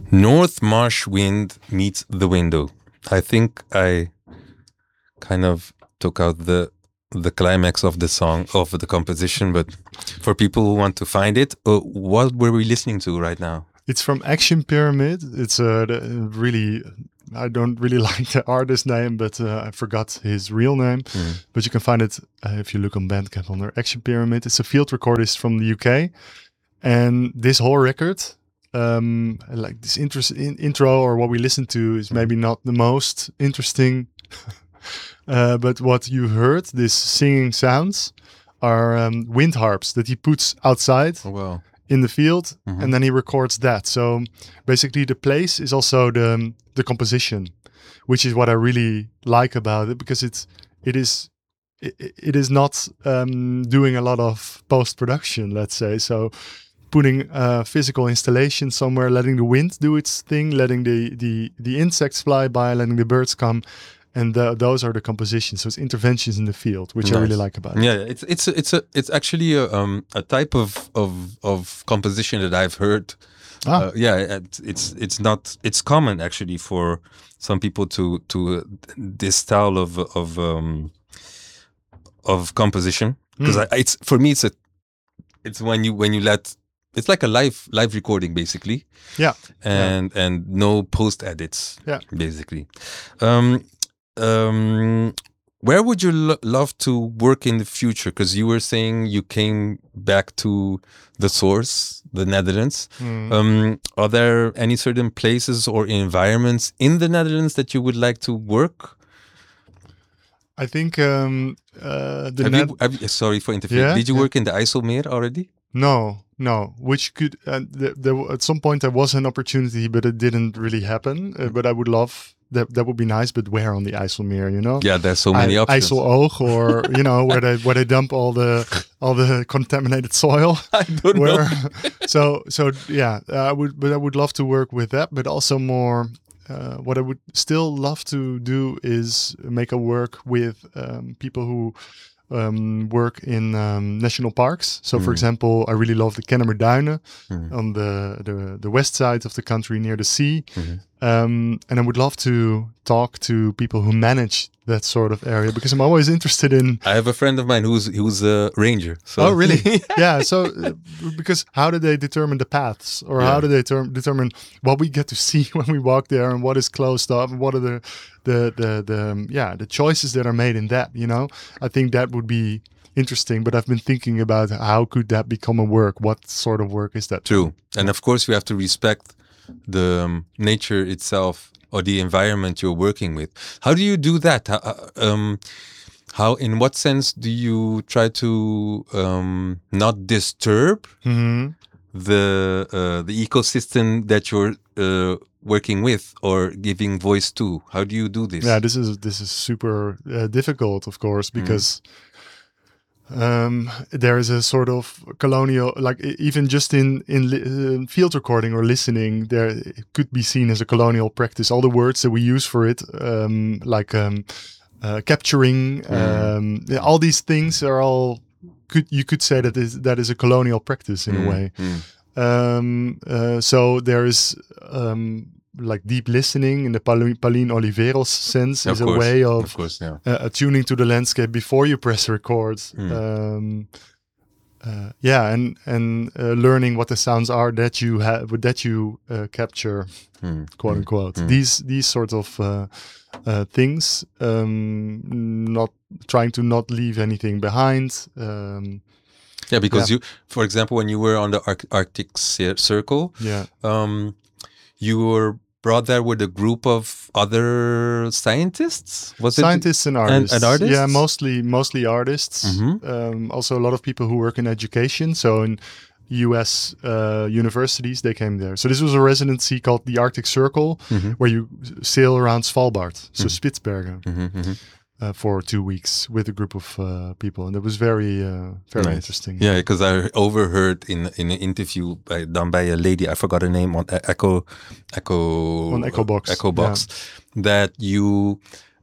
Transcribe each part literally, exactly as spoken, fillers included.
North Marsh Wind meets The Window. I think I kind of took out the the climax of the song, of the composition, but for people who want to find it, uh, what were we listening to right now? It's from Action Pyramid. It's uh, the, really, I don't really like the artist name, but uh, I forgot his real name. Mm. But you can find it uh, if you look on Bandcamp under Action Pyramid. It's a field recordist from the U K. And this whole record, um, like this interest in, intro or what we listen to is maybe not the most interesting. uh, but what you heard, these singing sounds, are um, wind harps that he puts outside. Oh, wow. In the field, mm-hmm. and then he records that. So basically the place is also the the composition, which is what I really like about it, because it's it is it, it is not um, doing a lot of post-production, let's say. So putting a physical installation somewhere, letting the wind do its thing, letting the the the insects fly by, letting the birds come. And the, those are the compositions. So it's interventions in the field, which nice. I really like about it. Yeah, it's it's it's a it's actually a um a type of of of composition that I've heard. Ah. Uh, yeah, it's it's not it's common actually for some people to to uh, this style of of um of composition, because mm. it's for me it's a it's when you when you let it's like a live live recording basically. Yeah, and yeah. and no post edits. Yeah, basically. Um, Um, where would you lo- love to work in the future? Because you were saying you came back to the source, the Netherlands. Mm. Um, are there any certain places or environments in the Netherlands that you would like to work? I think um, uh, the have Net- you, have you, sorry for interfering. Yeah? Did you yeah. work in the IJsselmeer already? No, no. Which could uh, there, there at some point there was an opportunity, but it didn't really happen. Uh, but I would love. That that would be nice, but where on the IJsselmeer, you know? Yeah, there's so many I, options. IJsseloog, or you know, where they where they dump all the all the contaminated soil. I don't where, know. so so yeah, I would, but I would love to work with that. But also more, uh, what I would still love to do is make a work with um, people who um, work in um, national parks. So, mm. for example, I really love the Kennemer Duinen mm. on the, the the west side of the country near the sea. Mm-hmm. Um, and I would love to talk to people who manage that sort of area, because I'm always interested in. I have a friend of mine who's who's a ranger. So. Oh, really? Yeah. So, uh, because how do they determine the paths, or yeah. how do they term, determine what we get to see when we walk there, and what is closed off, and what are the the the the um, yeah the choices that are made in that? You know, I think that would be interesting. But I've been thinking about how could that become a work? What sort of work is that? True, and of course we have to respect the um, nature itself or the environment you're working with. How do you do that? How, um, how in what sense do you try to um, not disturb mm-hmm. the uh, the ecosystem that you're uh, working with or giving voice to? How do you do this? Yeah, this is this is super uh, difficult, of course, because. Mm. Um, there is a sort of colonial, like even just in in uh, field recording or listening, there it could be seen as a colonial practice. All the words that we use for it, um, like um, uh, capturing, mm. um, yeah, all these things are all. Could you could say that is that is a colonial practice in mm. a way. Mm. Um, uh, so there is. Um, like deep listening in the Pauline Oliveros sense of is course, a way of, of course, yeah. uh, attuning to the landscape before you press record. Mm. Um, uh, yeah, and and uh, learning what the sounds are that you have that you uh, capture, mm. quote mm. unquote. Mm. These these sort of uh, uh, things. Um, not trying to not leave anything behind. Um, yeah, because yeah. you, for example, when you were on the Ar- Arctic Circle, yeah, um, you were brought there with a group of other scientists? Was scientists it? and artists. And, and artists? Yeah, mostly mostly artists. Mm-hmm. Um, also a lot of people who work in education. So in U S uh, universities, they came there. So this was a residency called the Arctic Circle, mm-hmm. where you sail around Svalbard, so mm-hmm. Spitsbergen, mm-hmm, mm-hmm. Uh, for two weeks with a group of uh, people, and it was very, uh, very nice. Interesting. Yeah, because I overheard in in an interview by, done by a lady, I forgot her name, on Echo, Echo, on Echo Box, Echo Box, yeah. that you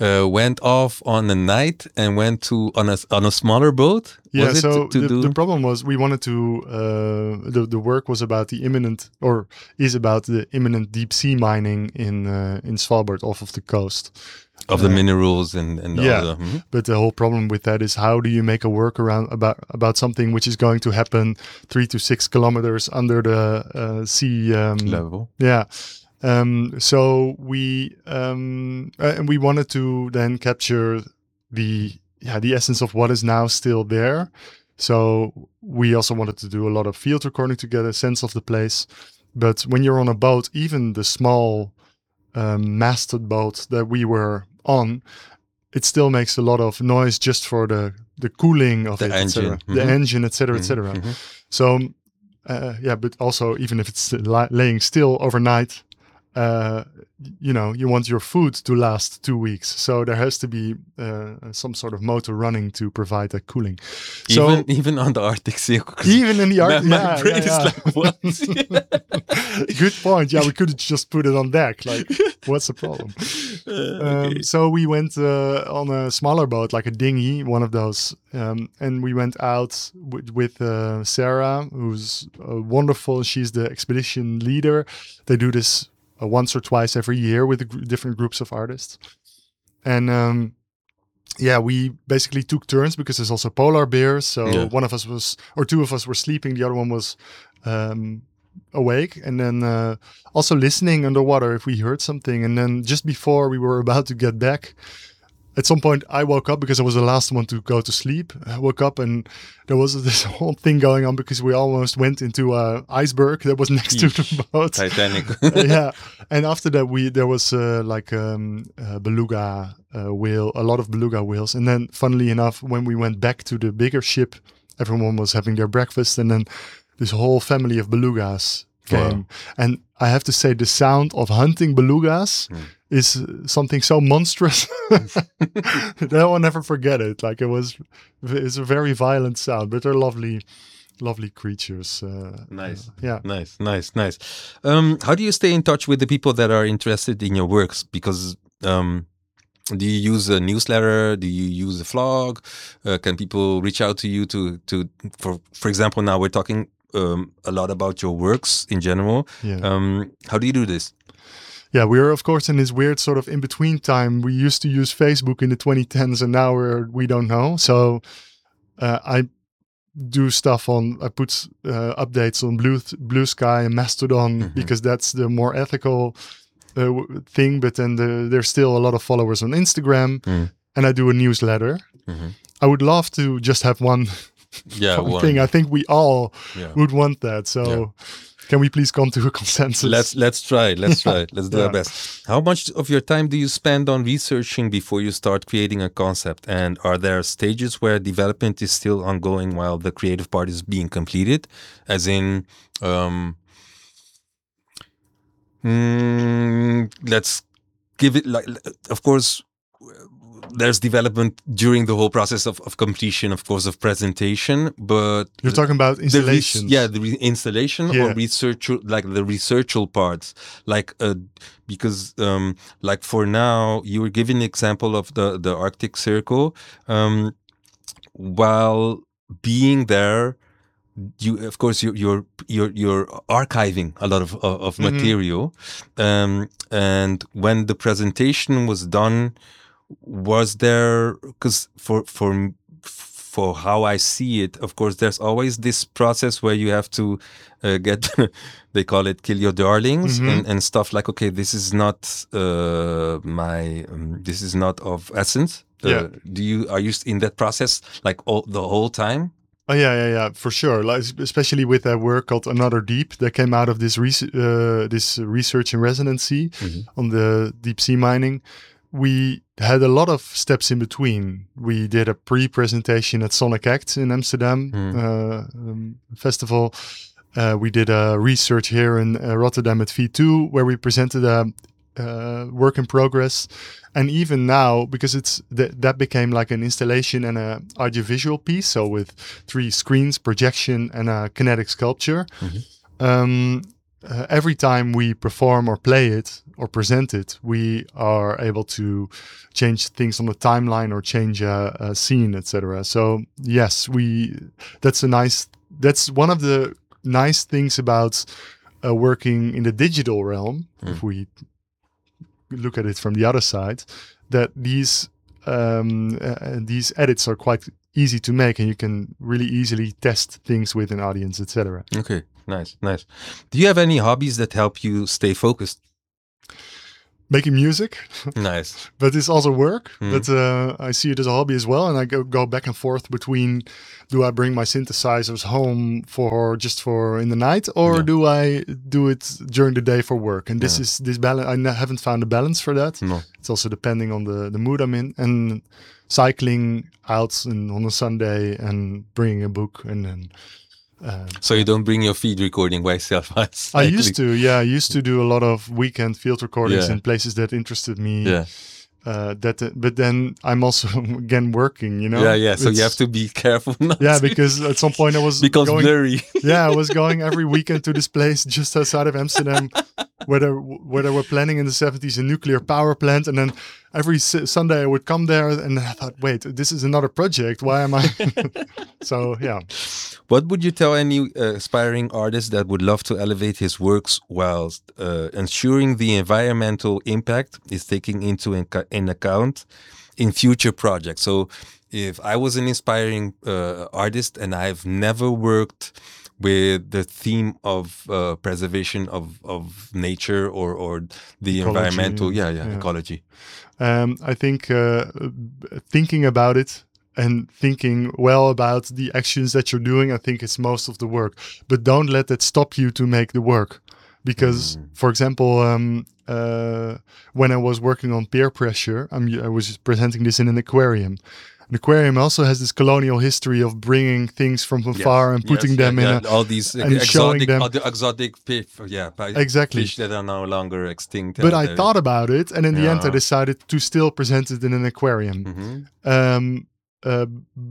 uh, went off on a night and went to on a on a smaller boat. Yeah, was it so to, to the, do? the problem was we wanted to, uh, the, the work was about the imminent, or is about the imminent deep sea mining in uh, in Svalbard off of the coast. Of the Uh, minerals and, and yeah, all the, mhm. but the whole problem with that is how do you make a workaround about about something which is going to happen three to six kilometers under the uh, sea um, level. Yeah. Um, so we um, uh, and we wanted to then capture the yeah the essence of what is now still there. So we also wanted to do a lot of field recording to get a sense of the place. But when you're on a boat, even the small um, masted boat that we were on, it still makes a lot of noise just for the the cooling of The it, engine. et cetera. Mhm. The engine, et cetera, et Mhm, cetera. mhm. So uh, yeah, but also even if it's li- laying still overnight, uh, you know, you want your food to last two weeks. So there has to be uh, some sort of motor running to provide that cooling. So Even even on the Arctic Circle. 'cause even in the my, Arctic, my yeah, brain yeah, yeah. is like, what? Good point. Yeah, we could have just put it on deck. Like, what's the problem? Uh, Um, okay. so we went uh, on a smaller boat, like a dinghy, one of those, um, and we went out with, with uh, Sarah, who's uh, wonderful. She's the expedition leader. They do this uh, once or twice every year with the gr- different groups of artists, and um, yeah, we basically took turns because there's also polar bears. So Yeah. one of us was, or two of us were sleeping, the other one was um, awake, and then uh, also listening underwater if we heard something. And then just before we were about to get back, at some point I woke up because I was the last one to go to sleep. I woke up and there was this whole thing going on because we almost went into a iceberg that was next to the boat. Titanic. Uh, yeah, and after that we there was uh, like um, a beluga uh, whale, a lot of beluga whales, and then funnily enough, when we went back to the bigger ship, everyone was having their breakfast, and then this whole family of belugas came. Wow. And I have to say, the sound of hunting belugas Mm. is uh, something so monstrous that I will never forget it. Like it was, it's a very violent sound, but they're lovely, lovely creatures. Uh, Nice. uh, yeah. Nice, nice, nice. Um, how do you stay in touch with the people that are interested in your works? Because um, do you use a newsletter? Do you use a vlog? Uh, can people reach out to you to to for for example? Now we're talking um, a lot about your works in general. Yeah. Um, how do you do this? Yeah, we're of course in this weird sort of in between time. We used to use Facebook in the twenty tens, and now we're we don't know. So uh, I do stuff on. I put uh, updates on Blue Blue Sky and Mastodon Mhm. because that's the more ethical uh, w- thing. But then the, there's still a lot of followers on Instagram, Mm. and I do a newsletter. Mhm. I would love to just have one, Yeah, one one. thing. I think we all Yeah. would want that. So. Yeah. Can we please come to a consensus? Let's let's try. it, Let's try. it. Let's do Yeah. our best. How much of your time do you spend on researching before you start creating a concept? And are there stages where development is still ongoing while the creative part is being completed? As in, um, mm, let's give it like. Of course, there's development during the whole process of, of completion, of course, of presentation. But You're talking about the res- installations. yeah, the re- installation Yeah. or research, like the researchal parts, like uh, because um, like for now, you were giving an example of the the Arctic Circle. Um, while being there, you of course you're you're you're, you're archiving a lot of of, of Mhm. material, um, and when the presentation was done, was there because for for for how I see it, of course, there's always this process where you have to uh, get, they call it kill your darlings Mhm. and, and stuff like, okay, this is not uh, my, um, this is not of essence. Uh, Yeah. Do you, are you in that process like all, the whole time? Oh yeah, yeah, yeah, for sure. Like, especially with that work called Another Deep that came out of this res- uh, this research and residency Mhm. on the deep sea mining. We had a lot of steps in between. We did a pre-presentation at Sonic Act in Amsterdam Mm. uh, um, festival. Uh, we did a research here in uh, Rotterdam at V two where we presented a uh, work in progress. And even now, because it's th- that became like an installation and a audiovisual piece, so with three screens, projection, and a kinetic sculpture. Mhm. Um, uh, every time we perform or play it or present it, we are able to change things on the timeline or change a, a scene, et cetera. So yes, we. That's a nice. That's one of the nice things about uh, working in the digital realm. Mm. If we look at it from the other side, that these um, uh, these edits are quite easy to make, and you can really easily test things with an audience, et cetera. Okay, nice, nice. Do you have any hobbies that help you stay focused? Making music. Nice. But it's also work. Mm. But uh, I see it as a hobby as well, and I go, go back and forth between: do I bring my synthesizers home for just for in the night, or yeah. do I do it during the day for work? And this yeah. is this balance. I n- haven't found a balance for that. No. It's also depending on the the mood I'm in, and cycling out and on a Sunday and bringing a book and then. Uh, so you don't bring your field recording by yourself? I used to, yeah. I used to do a lot of weekend field recordings yeah. in places that interested me. Yeah. Uh, that, uh, but then I'm also again working, you know. Yeah, yeah. So it's, you have to be careful. Not yeah, to. Because at some point I was because going, blurry. yeah, I was going every weekend to this place just outside of Amsterdam, where they where they were planning in the seventies a nuclear power plant, and then every s- Sunday I would come there, and I thought, wait, this is another project. Why am I? So yeah. What would you tell any uh, aspiring artist that would love to elevate his works whilst uh, ensuring the environmental impact is taken into inca- in account in future projects? So if I was an inspiring uh, artist and I've never worked with the theme of uh, preservation of, of nature or, or the ecology, environmental, yeah, yeah, yeah. ecology. Um, I think uh, thinking about it and thinking well about the actions that you're doing, I think it's most of the work. But don't let that stop you to make the work. Because, mm. for example, um, uh, when I was working on peer pressure, I'm, I was presenting this in an aquarium. An aquarium also has this colonial history of bringing things from afar yes, and putting yes, them yeah, in yeah. a, all these and exotic, showing them all the exotic fish, yeah, exactly. fish that are no longer extinct. But uh, I thought about it, and in the yeah. end, I decided to still present it in an aquarium. Mm-hmm. Um, uh,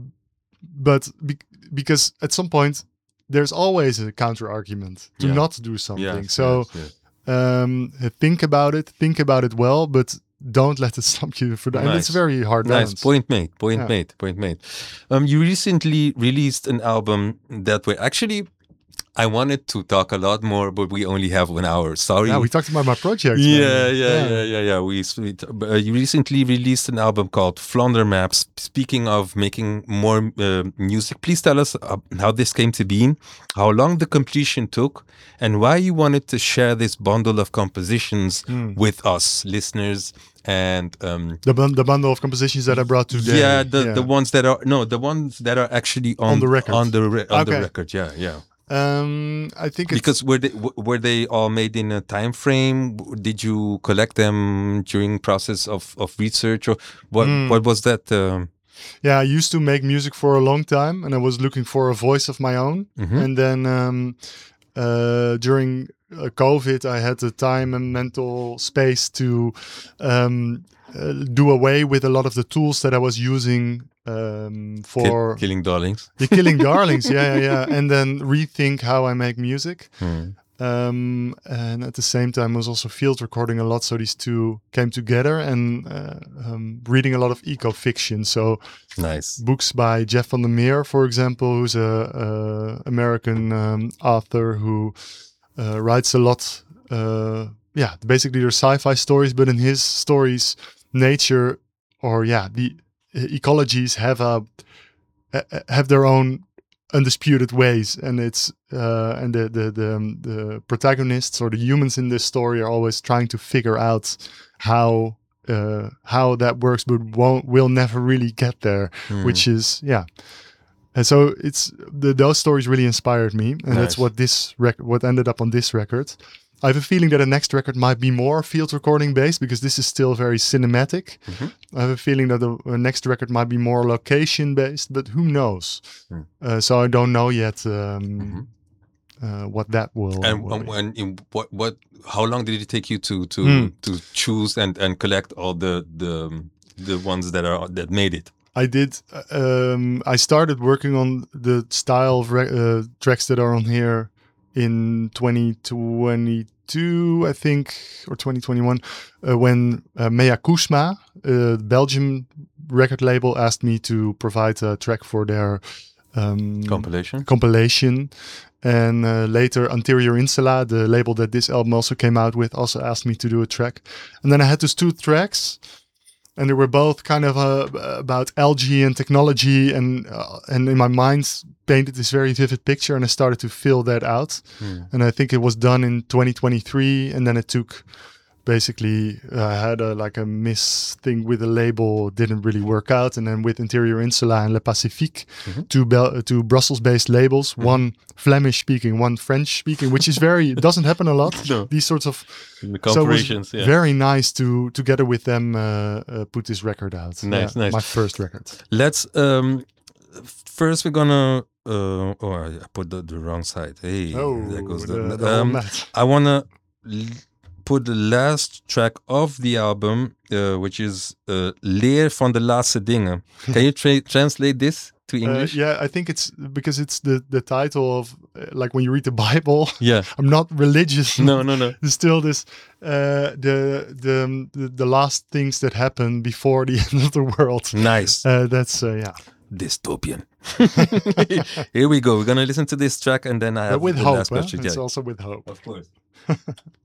but be- because at some point, there's always a counter argument to yeah. not do something. Yes, so yes, yes. Um, think about it, think about it well, but don't let it stop you for that. Nice. And it's very hard Nice. balance. Point made, point yeah. made, point made. Um, you recently released an album that way. Actually, I wanted to talk a lot more, but we only have one hour. Sorry. Yeah, we talked about my project. Yeah, yeah, yeah, yeah, yeah, yeah. We, we uh, you recently released an album called Flounder Maps. Speaking of making more uh, music, please tell us uh, how this came to be, how long the completion took, and why you wanted to share this bundle of compositions mm. with us, listeners. And um, the bun- the bundle of compositions that I brought today. Yeah, the yeah. the ones that are no, the ones that are actually on, on the record. On the re- on okay. the record. Yeah, yeah. Um, I think it's because were they were they all made in a time frame? Did you collect them during process of, of research, or what? Mm. What was that? Um... Yeah, I used to make music for a long time, and I was looking for a voice of my own. Mm-hmm. And then um, uh, during uh, COVID, I had the time and mental space to um, uh, do away with a lot of the tools that I was using. Um, for Kill, killing darlings, the killing darlings, yeah, yeah, yeah, and then rethink how I make music. Hmm. Um, and at the same time, I was also field recording a lot, so these two came together. And uh, um, reading a lot of eco fiction, so nice books by Jeff van der Meer, for example, who's a, a American um, author who uh, writes a lot. Uh, yeah, basically they're sci-fi stories, but in his stories, nature or yeah the ecologies have a have their own undisputed ways, and it's uh, and the the the, um, the protagonists or the humans in this story are always trying to figure out how uh, how that works, but won't will never really get there. Mm. Which is yeah, and so it's the, those stories really inspired me, and nice. That's what this rec- what ended up on this record. I have a feeling that the next record might be more field recording based because this is still very cinematic. Mm-hmm. I have a feeling that the uh, next record might be more location based, but who knows? Mm. Uh, so I don't know yet um, mm-hmm. uh, what that will. And will when in what what how long did it take you to to mm. to choose and and collect all the the the ones that are that made it? I did. Um, I started working on the style of re- uh, tracks that are on here. in twenty twenty-two, I think, or twenty twenty-one, uh, when uh, Mea Kusma, uh, Belgium record label, asked me to provide a track for their um, Compilation. compilation. And uh, later, Anterior Insula, the label that this album also came out with, also asked me to do a track. And then I had those two tracks, and they were both kind of uh, about algae and technology, and uh, and in my mind painted this very vivid picture, and I started to fill that out. Hmm. And I think it was done in twenty twenty-three, and then it took. Basically, uh, I had a, like a miss thing with a label, didn't really work out, and then with Interior Insula and Le Pacifique, Mhm. two Bel- uh, two Brussels-based labels, Mhm. one Flemish-speaking, one French-speaking, which is very it doesn't happen a lot. No. These sorts of The so it corporations, was yeah. very nice to together with them uh, uh, put this record out. Nice, nice. My first record. Let's um first we're gonna uh oh I put the, the wrong side. Hey, Oh, there goes the, the, the whole um mat. I wanna l- put the last track of the album, uh, which is uh, Leer van de laatste dingen. Can you tra- translate this to Uh, English? yeah, I think it's because it's the the title of uh, like when you read the Bible. Yeah. I'm not religious. No, no, no. There's still this uh, the, the the the last things that happen before the end of the world. Nice. Uh, that's uh, yeah. Dystopian. Here we go. We're gonna listen to this track and then I have But with the hope. last Huh? question. It's Yeah. also with hope. Of course.